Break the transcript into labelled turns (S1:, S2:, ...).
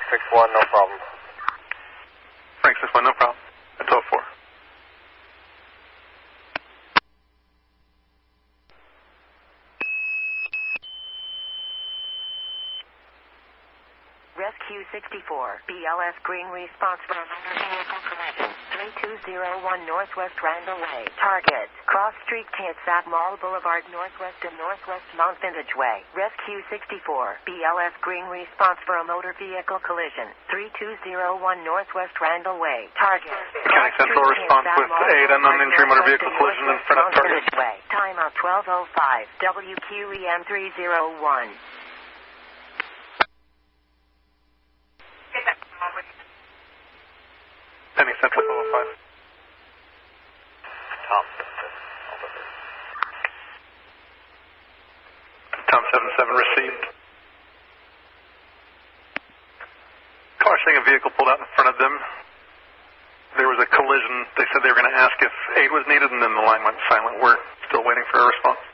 S1: 6-1, no problem.
S2: Frank 6-1, no problem. That's 04.
S3: Rescue 64, BLS Green response from vehicle collision. 3201 Northwest Randall Way. Target, Cross Street, Kitsap Mall Boulevard, Northwest and Northwest Mount Vintage Way. Rescue 64, BLS Green response for a motor vehicle collision. 3201 Northwest Randall Way. Target,
S2: County Central response with 8 unknown injury motor vehicle collision in front of target.
S3: Timeout 1205, WQEM 301.
S2: Penny Central 405. Tom 77 received. Car saying a vehicle pulled out in front of them. There was a collision. They said they were going to ask if aid was needed, and then the line went silent. We're still waiting for a response.